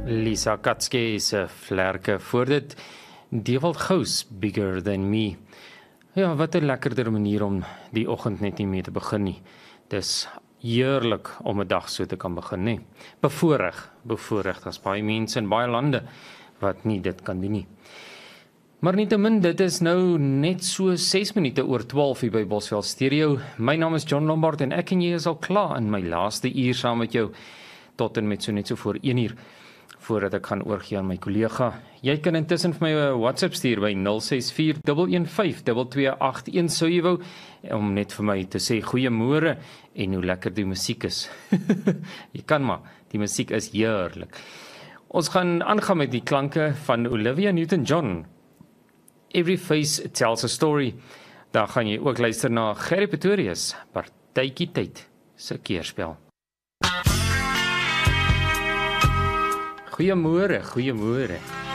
Lisa Katske se vlerke voor dit Dewald Gous, Bigger Than Me. Ja, wat 'n lekkerder manier om die oggend net nie mee te begin nie. Dis heerlik om 'n dag so te kan begin, nê. Bevoorreg, daar's baie mense in baie lande wat nie dit kan doen nie. Maar nietemin, dit is nou net so 6 minute oor 12 hier by Bosveld Stereo. My naam is John Lombard en ek en jy is al klaar in my laaste uur saam met jou tot en met so net so voor 1 uur. Voordat ek gaan oorgie aan my kollega. Jy kan intussen vir my 'n WhatsApp stuur by 0641152281 sou jy wou, om net vir my te sê goeiemôre en hoe lekker die musiek is. Jy kan maar, die musiek is heerlik. Ons gaan aangaan met die klanke van Olivia Newton-John. Every Face Tells a Story. Daar gaan jy ook luister na Gerry Pretorius, Partytjie Tyd se keerspel. Goeiemôre.